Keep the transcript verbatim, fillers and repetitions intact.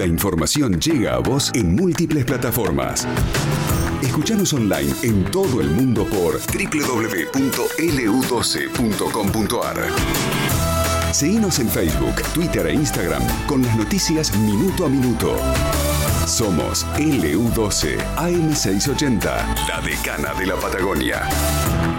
La información llega a vos en múltiples plataformas. Escuchanos online en todo el mundo por doble u doble u doble u punto ele u doce punto com punto a r. Seguinos en Facebook, Twitter e Instagram con las noticias minuto a minuto. Somos ele u doce A M seiscientos ochenta, la decana de la Patagonia.